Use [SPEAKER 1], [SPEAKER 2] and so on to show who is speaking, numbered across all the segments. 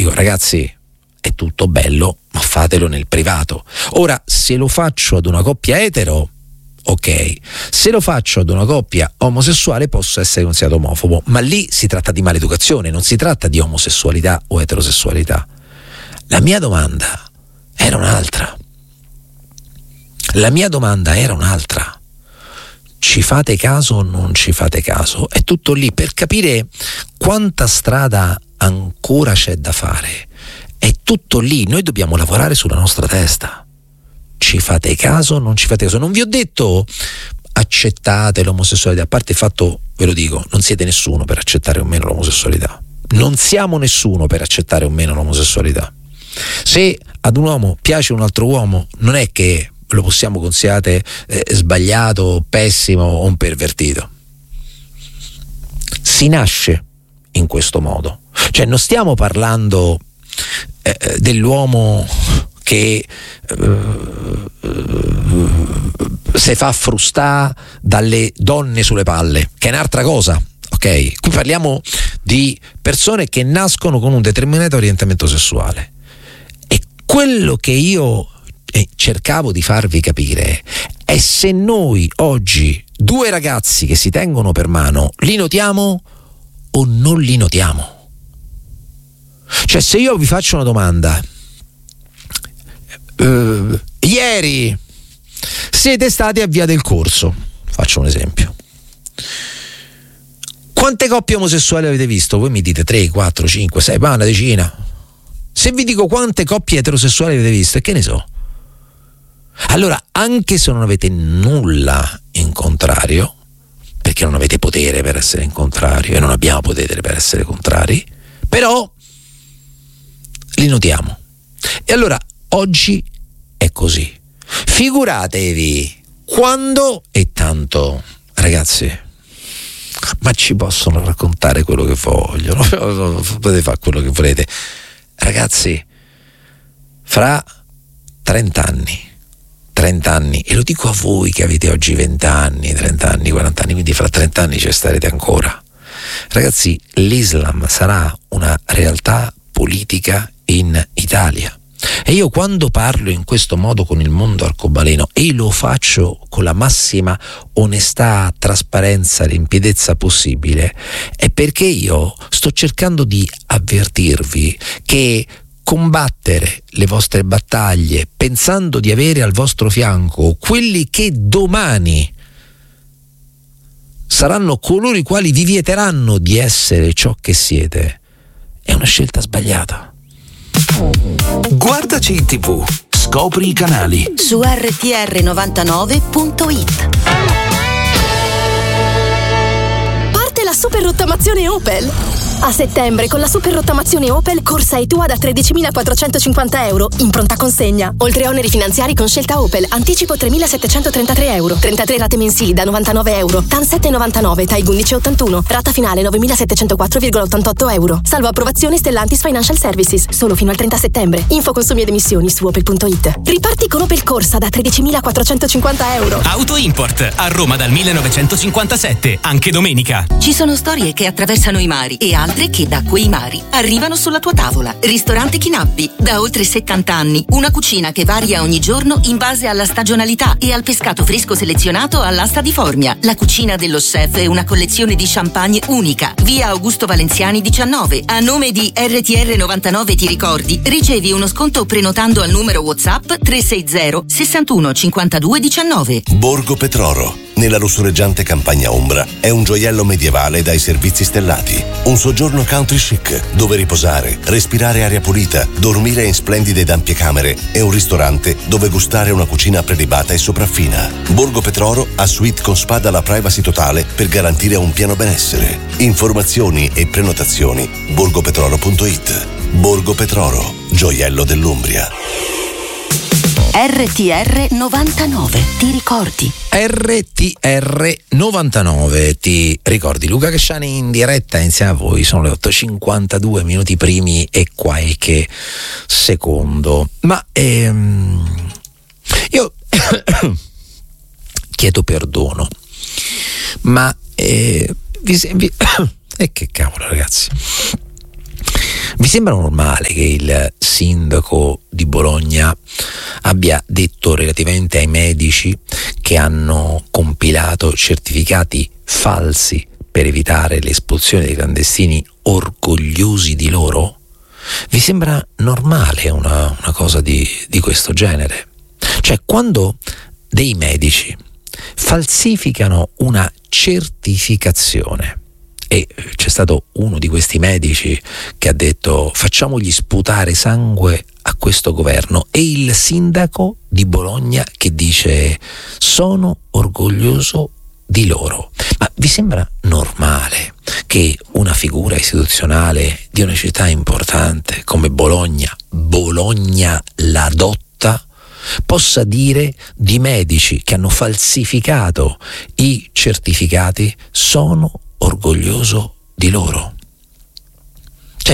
[SPEAKER 1] dico ragazzi, è tutto bello, ma fatelo nel privato. Ora, se lo faccio ad una coppia etero, ok, se lo faccio ad una coppia omosessuale posso essere considerato omofobo, ma lì si tratta di maleducazione, non si tratta di omosessualità o eterosessualità. La mia domanda era un'altra. Ci fate caso o non ci fate caso? È tutto lì, per capire quanta strada ancora c'è da fare. È tutto lì, noi dobbiamo lavorare sulla nostra testa. Ci fate caso o non ci fate caso? Non vi ho detto accettate l'omosessualità, a parte il fatto, ve lo dico, non siete nessuno per accettare o meno l'omosessualità. Non siamo nessuno per accettare o meno l'omosessualità. Se ad un uomo piace un altro uomo, non è che lo possiamo considerare sbagliato, pessimo o un pervertito. Si nasce in questo modo. Cioè non stiamo parlando dell'uomo che si fa frustare dalle donne sulle palle, che è un'altra cosa, ok? Qui parliamo di persone che nascono con un determinato orientamento sessuale, e quello che io cercavo di farvi capire è se noi oggi due ragazzi che si tengono per mano li notiamo o non li notiamo. Cioè, se io vi faccio una domanda, ieri siete stati a Via del Corso, faccio un esempio, quante coppie omosessuali avete visto? Voi mi dite 3, 4, 5, 6, ma una decina. Se vi dico quante coppie eterosessuali avete visto, e che ne so? Allora, anche se non avete nulla in contrario, perché non avete potere per essere in contrario e non abbiamo potere per essere contrari, però li notiamo. E allora oggi è così. Figuratevi quando, e tanto ragazzi, ma ci possono raccontare quello che vogliono, potete fare quello che volete, ragazzi, fra 30 anni, e lo dico a voi che avete oggi 20 anni, 30 anni, 40 anni, quindi fra 30 anni ci starete ancora. Ragazzi, l'Islam sarà una realtà politica in Italia. E io quando parlo in questo modo con il mondo arcobaleno, e lo faccio con la massima onestà, trasparenza, limpidezza possibile, è perché io sto cercando di avvertirvi che combattere le vostre battaglie pensando di avere al vostro fianco quelli che domani saranno coloro i quali vi vieteranno di essere ciò che siete è una scelta sbagliata.
[SPEAKER 2] Guardaci in TV, scopri i canali
[SPEAKER 3] su rtr99.it. Parte la super rottamazione Opel. A settembre con la super rottamazione Opel corsa e tua da 13.450 euro in pronta consegna. Oltre oneri finanziari con scelta Opel, anticipo 3.733 euro, 33 rate mensili da 99 euro, TAN 7,99, TAIG 11,81, rata finale 9.704,88 euro. Salvo approvazione Stellantis Financial Services, solo fino al 30 settembre. Info consumi ed emissioni su opel.it. Riparti con Opel corsa da 13.450 euro.
[SPEAKER 4] Auto Import a Roma dal 1957, anche domenica.
[SPEAKER 3] Ci sono storie che attraversano i mari e altre che da quei mari arrivano sulla tua tavola. Ristorante Chinappi, da oltre 70 anni, una cucina che varia ogni giorno in base alla stagionalità e al pescato fresco selezionato all'asta di Formia. La cucina dello chef è una collezione di champagne unica. Via Augusto Valenziani 19. A nome di RTR 99 ti ricordi, ricevi uno sconto prenotando al numero WhatsApp 360 61 52 19.
[SPEAKER 5] Borgo Petroro, nella lussureggiante campagna ombra, è un gioiello medievale dai servizi stellati. Un soggiorno country chic, dove riposare, respirare aria pulita, dormire in splendide ed ampie camere e un ristorante dove gustare una cucina prelibata e sopraffina. Borgo Petroro ha suite con spa dalla privacy totale per garantire un pieno benessere. Informazioni e prenotazioni borgopetroro.it. Borgo Petroro, gioiello dell'Umbria.
[SPEAKER 3] RTR 99, ti ricordi?
[SPEAKER 1] RTR 99, ti ricordi? Luca Casciani in diretta insieme a voi, sono le 8:52 minuti primi e qualche secondo. Ma io chiedo perdono, ma che cavolo ragazzi, Vi sembra normale che il sindaco di Bologna abbia detto relativamente ai medici che hanno compilato certificati falsi per evitare l'espulsione dei clandestini, orgogliosi di loro? Vi sembra normale una cosa di questo genere? Cioè, quando dei medici falsificano una certificazione, e c'è stato uno di questi medici che ha detto facciamogli sputare sangue a questo governo, e il sindaco di Bologna che dice sono orgoglioso di loro. Ma vi sembra normale che una figura istituzionale di una città importante come Bologna la Dotta, possa dire di medici che hanno falsificato i certificati sono orgoglioso di loro? Cioè,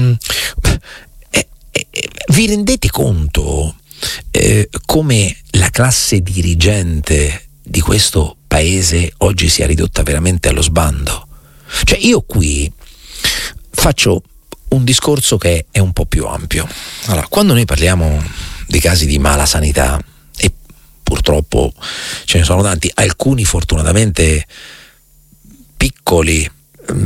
[SPEAKER 1] vi rendete conto come la classe dirigente di questo paese oggi sia ridotta veramente allo sbando? Cioè, io qui faccio un discorso che è un po' più ampio. Allora, quando noi parliamo di casi di mala sanità, e purtroppo ce ne sono tanti, alcuni fortunatamente piccoli,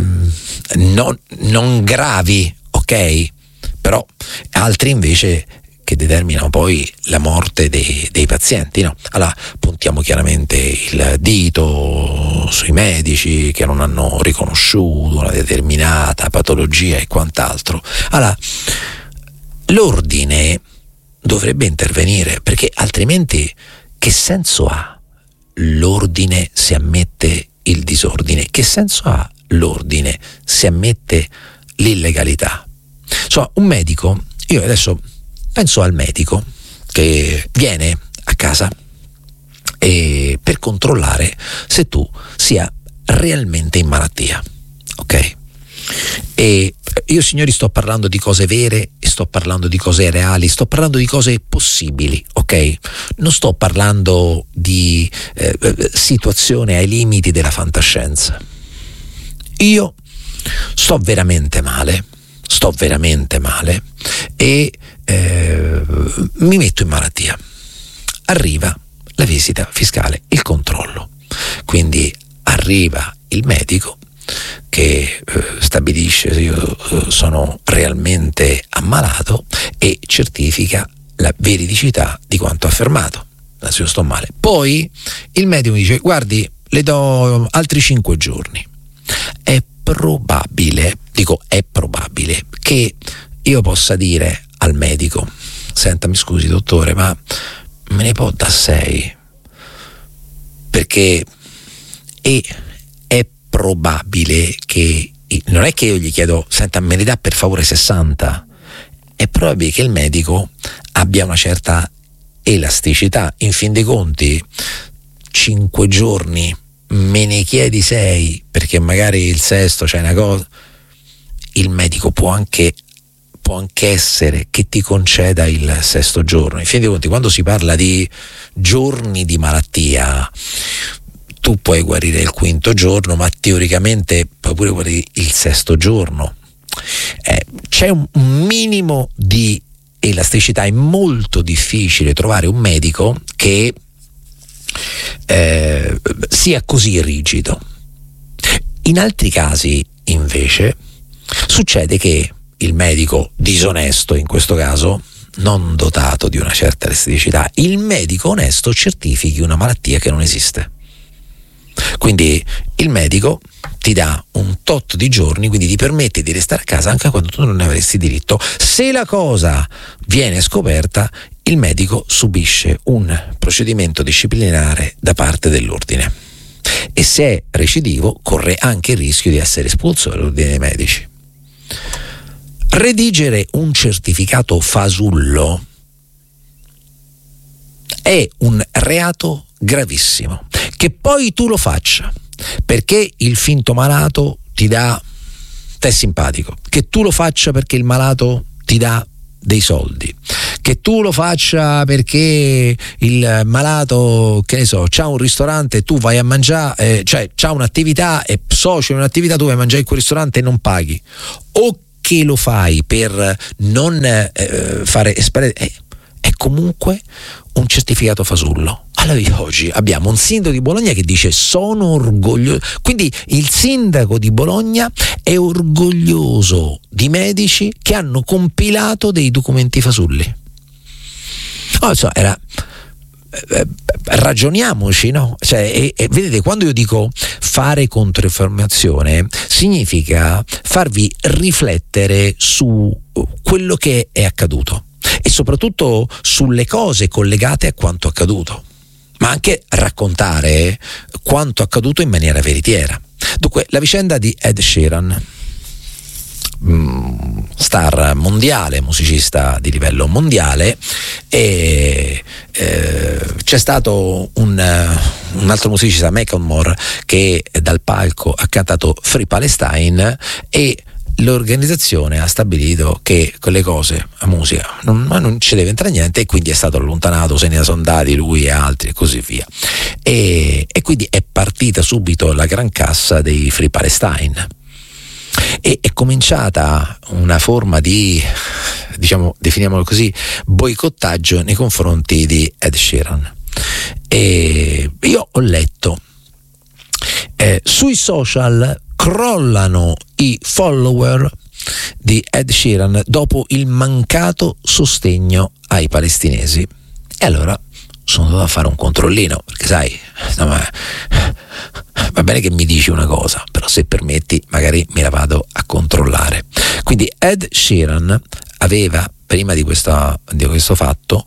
[SPEAKER 1] non gravi, ok? Però altri invece che determinano poi la morte dei pazienti, no? Allora puntiamo chiaramente il dito sui medici che non hanno riconosciuto una determinata patologia e quant'altro. Allora l'ordine dovrebbe intervenire, perché altrimenti che senso ha l'ordine se ammette il disordine? Che senso ha l'ordine se ammette l'illegalità? Insomma, un medico, io adesso penso al medico che viene a casa per controllare se tu sia realmente in malattia, ok? E io, signori, sto parlando di cose vere e sto parlando di cose reali, sto parlando di cose possibili, ok? Non sto parlando di situazione ai limiti della fantascienza. Io sto veramente male e mi metto in malattia. Arriva la visita fiscale, il controllo, quindi arriva il medico che stabilisce se io sono realmente ammalato e certifica la veridicità di quanto affermato. Adesso io sto male. Poi il medico mi dice guardi, le do altri 5 giorni. È probabile che io possa dire al medico: senta, mi scusi dottore, ma me ne può da 6? Perché è probabile che, non è che io gli chiedo senta, me ne dà per favore 60, è probabile che il medico abbia una certa elasticità. In fin dei conti 5 giorni, me ne chiedi 6 perché magari il sesto c'è una cosa, il medico può anche essere che ti conceda il 6° giorno. In fin dei conti, quando si parla di giorni di malattia, tu puoi guarire il 5° giorno, ma teoricamente puoi pure guarire il 6° giorno. C'è un minimo di elasticità. È molto difficile trovare un medico che sia così rigido. In altri casi invece succede che il medico disonesto, in questo caso non dotato di una certa elasticità, il medico onesto certifichi una malattia che non esiste. Quindi il medico ti dà un tot di giorni, quindi ti permette di restare a casa anche quando tu non ne avresti diritto. Se la cosa viene scoperta, il medico subisce un procedimento disciplinare da parte dell'ordine, e se è recidivo corre anche il rischio di essere espulso dall'ordine dei medici. Redigere un certificato fasullo è un reato gravissimo. Che poi tu lo faccia perché il finto malato ti è simpatico, che tu lo faccia perché il malato ti dà dei soldi, che tu lo faccia perché il malato, che ne so, c'ha un ristorante e tu vai a mangiare, cioè c'ha un'attività e socio in un'attività, tu vai a mangiare in quel ristorante e non paghi, o che lo fai per non fare espellere, è comunque un certificato fasullo. Allora oggi abbiamo un sindaco di Bologna che dice sono orgoglioso, quindi il sindaco di Bologna è orgoglioso di medici che hanno compilato dei documenti fasulli. Ragioniamoci, no? Cioè, vedete, quando io dico fare controinformazione significa farvi riflettere su quello che è accaduto e soprattutto sulle cose collegate a quanto accaduto, ma anche raccontare quanto accaduto in maniera veritiera. Dunque, la vicenda di Ed Sheeran, star mondiale, musicista di livello mondiale, e c'è stato un altro musicista, Macklemore, che dal palco ha cantato Free Palestine, e l'organizzazione ha stabilito che quelle cose, la musica, non ci deve entrare niente, e quindi è stato allontanato, se ne ha sondati lui e altri e così via, e quindi è partita subito la gran cassa dei Free Palestine e è cominciata una forma di, diciamo, definiamolo così, boicottaggio nei confronti di Ed Sheeran. E io ho letto sui social crollano i follower di Ed Sheeran dopo il mancato sostegno ai palestinesi, e allora sono andato a fare un controllino, perché sai, va bene che mi dici una cosa, però se permetti magari me la vado a controllare. Quindi Ed Sheeran aveva, prima di questo fatto,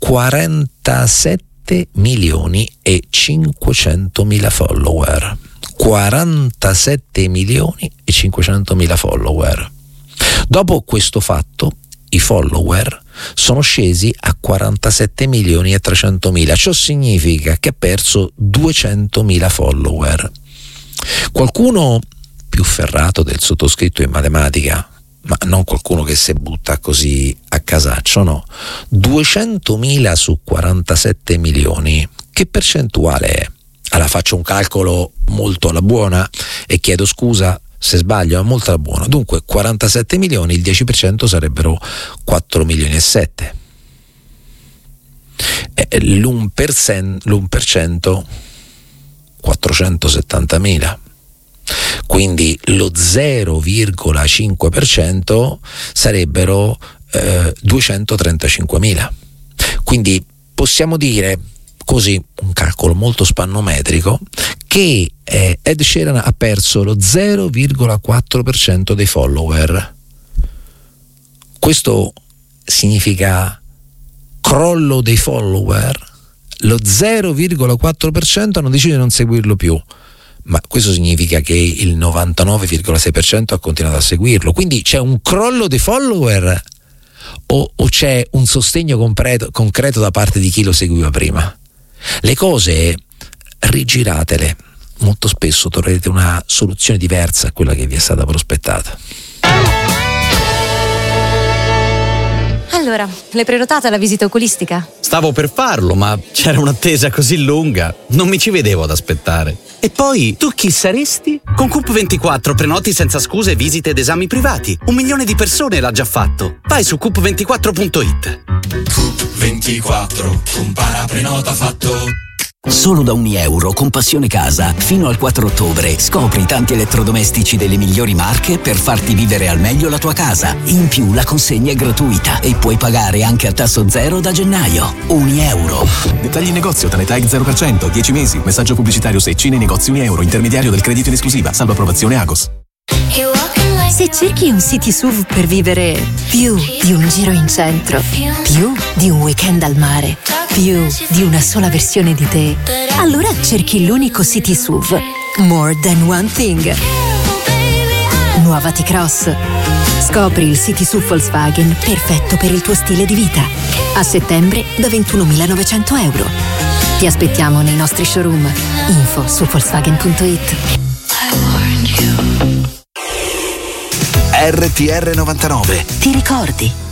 [SPEAKER 1] 47 milioni e 500 mila follower. 47 milioni e 500 mila follower. Dopo questo fatto i follower sono scesi a 47 milioni e 300 mila. Ciò significa che ha perso 200 mila follower. Qualcuno più ferrato del sottoscritto in matematica, ma non qualcuno che si butta così a casaccio, no, 200.000 su 47 milioni, che percentuale è? Allora faccio un calcolo molto alla buona e chiedo scusa se sbaglio, ma molto alla buona. Dunque 47 milioni, il 10% sarebbero 4 milioni e 7. L'1%, 470.000. Quindi lo 0,5% sarebbero 235.000. Quindi possiamo dire, così, un calcolo molto spannometrico, che Ed Sheeran ha perso lo 0,4% dei follower. Questo significa crollo dei follower. Lo 0,4% hanno deciso di non seguirlo più, ma questo significa che il 99,6% ha continuato a seguirlo. Quindi c'è un crollo dei follower o c'è un sostegno concreto da parte di chi lo seguiva prima? Le cose rigiratele, molto spesso troverete una soluzione diversa a quella che vi è stata prospettata.
[SPEAKER 6] Allora, l'hai prenotata la visita oculistica?
[SPEAKER 7] Stavo per farlo, ma c'era un'attesa così lunga, non mi ci vedevo ad aspettare. E poi, tu chi saresti? Con Coop24 prenoti senza scuse visite ed esami privati. 1 milione di persone l'ha già fatto. Vai su coop24.it.
[SPEAKER 2] Coop24, compara, prenota, fatto.
[SPEAKER 8] Solo da €1 con Passione Casa fino al 4 ottobre scopri tanti elettrodomestici delle migliori marche per farti vivere al meglio la tua casa. In più la consegna è gratuita e puoi pagare anche a tasso zero da gennaio. €1.
[SPEAKER 9] Dettagli in negozio, Tanetag 0%, 10 mesi. Messaggio pubblicitario Secci nei negozi €1. Intermediario del credito in esclusiva. Salvo approvazione Agos.
[SPEAKER 6] Se cerchi un city SUV per vivere più di un giro in centro, più di un weekend al mare, più di una sola versione di te, allora cerchi l'unico city SUV More Than One Thing. Nuova T-Cross. Scopri il city SUV Volkswagen perfetto per il tuo stile di vita. A settembre da €21.900. Ti aspettiamo nei nostri showroom. Info su Volkswagen.it.
[SPEAKER 8] RTR 99.
[SPEAKER 6] Ti ricordi?